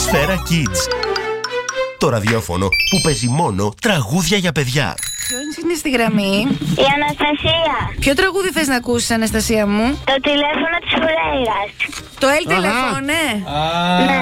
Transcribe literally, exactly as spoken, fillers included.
Σφαίρα Kids. Το ραδιόφωνο που παίζει μόνο τραγούδια για παιδιά. Ποιος είναι στη γραμμή? Η Αναστασία. Ποιο τραγούδι θες να ακούσεις, Αναστασία μου? Το τηλέφωνο της Φουρέιρας. Το Ελ τηλέφωνε. Ναι.